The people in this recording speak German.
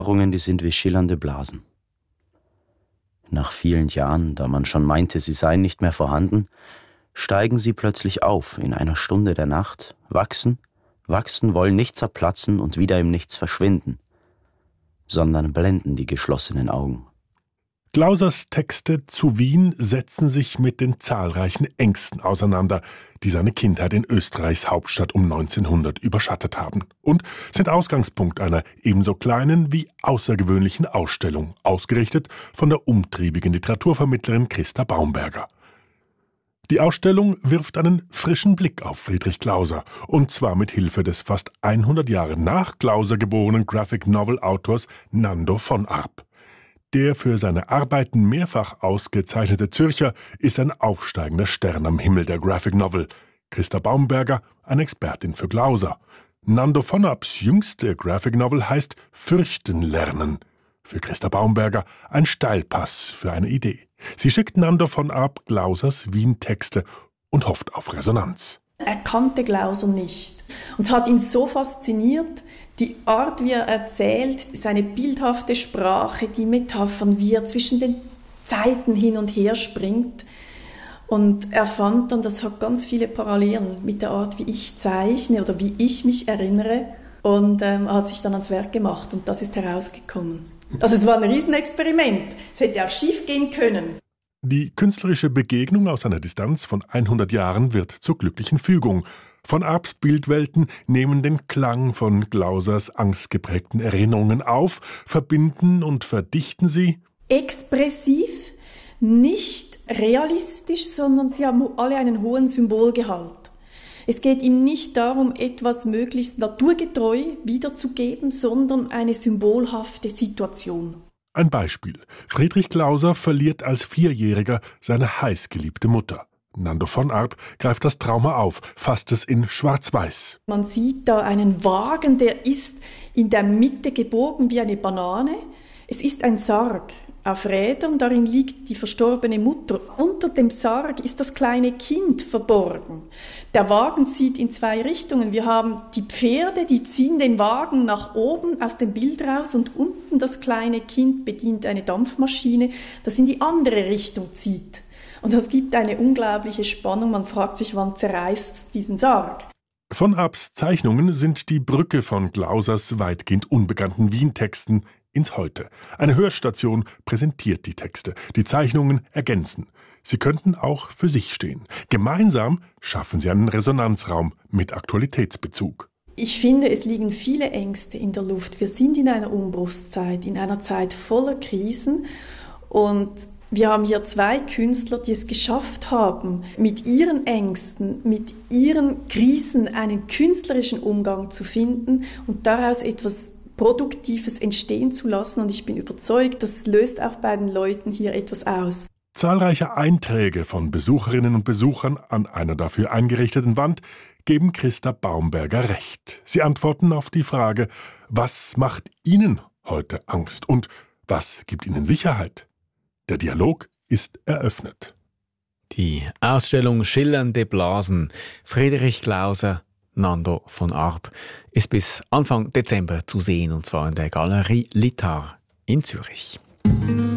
Die sind wie schillernde Blasen. Nach vielen Jahren, da man schon meinte, sie seien nicht mehr vorhanden, steigen sie plötzlich auf in einer Stunde der Nacht, wachsen, wollen nicht zerplatzen und wieder im Nichts verschwinden, sondern blenden die geschlossenen Augen. Glausers Texte zu Wien setzen sich mit den zahlreichen Ängsten auseinander, die seine Kindheit in Österreichs Hauptstadt um 1900 überschattet haben und sind Ausgangspunkt einer ebenso kleinen wie außergewöhnlichen Ausstellung, ausgerichtet von der umtriebigen Literaturvermittlerin Christa Baumberger. Die Ausstellung wirft einen frischen Blick auf Friedrich Glauser, und zwar mit Hilfe des fast 100 Jahre nach Glauser geborenen Graphic-Novel-Autors Nando von Arp. Der für seine Arbeiten mehrfach ausgezeichnete Zürcher ist ein aufsteigender Stern am Himmel der Graphic Novel. Christa Baumberger, eine Expertin für Glauser. Nando von Arps jüngste Graphic Novel heißt Fürchten lernen. Für Christa Baumberger ein Steilpass für eine Idee. Sie schickt Nando von Arp Glausers Wien-Texte und hofft auf Resonanz. Er kannte Glauser nicht. Und es hat ihn so fasziniert, die Art, wie er erzählt, seine bildhafte Sprache, die Metaphern, wie er zwischen den Zeiten hin und her springt. Und er fand dann, das hat ganz viele Parallelen mit der Art, wie ich zeichne oder wie ich mich erinnere. Und er hat sich dann ans Werk gemacht und das ist herausgekommen. Also es war ein Riesenexperiment. Es hätte auch schief gehen können. Die künstlerische Begegnung aus einer Distanz von 100 Jahren wird zur glücklichen Fügung. Von Arps Bildwelten nehmen den Klang von Glausers angstgeprägten Erinnerungen auf, verbinden und verdichten sie expressiv, nicht realistisch, sondern sie haben alle einen hohen Symbolgehalt. Es geht ihm nicht darum, etwas möglichst naturgetreu wiederzugeben, sondern eine symbolhafte Situation. Ein Beispiel. Friedrich Glauser verliert als Vierjähriger seine heißgeliebte Mutter. Nando von Arp greift das Trauma auf, fasst es in Schwarz-Weiß. Man sieht da einen Wagen, der ist in der Mitte gebogen wie eine Banane. Es ist ein Sarg auf Rädern, darin liegt die verstorbene Mutter. Unter dem Sarg ist das kleine Kind verborgen. Der Wagen zieht in zwei Richtungen. Wir haben die Pferde, die ziehen den Wagen nach oben aus dem Bild raus und unten das kleine Kind bedient eine Dampfmaschine, das in die andere Richtung zieht. Und das gibt eine unglaubliche Spannung. Man fragt sich, wann zerreißt es diesen Sarg? Von Arps Zeichnungen sind die Brücke von Glausers weitgehend unbekannten Wien-Texten ins Heute. Eine Hörstation präsentiert die Texte. Die Zeichnungen ergänzen. Sie könnten auch für sich stehen. Gemeinsam schaffen sie einen Resonanzraum mit Aktualitätsbezug. Ich finde, es liegen viele Ängste in der Luft. Wir sind in einer Umbruchszeit, in einer Zeit voller Krisen. Und wir haben hier zwei Künstler, die es geschafft haben, mit ihren Ängsten, mit ihren Krisen einen künstlerischen Umgang zu finden und daraus etwas Produktives entstehen zu lassen. Und ich bin überzeugt, das löst auch bei den Leuten hier etwas aus. Zahlreiche Einträge von Besucherinnen und Besuchern an einer dafür eingerichteten Wand geben Christa Baumberger recht. Sie antworten auf die Frage, was macht Ihnen heute Angst und was gibt Ihnen Sicherheit? Der Dialog ist eröffnet. Die Ausstellung Schillernde Blasen, Friedrich Glauser, Nando von Arp, ist bis Anfang Dezember zu sehen, und zwar in der Galerie Littard in Zürich.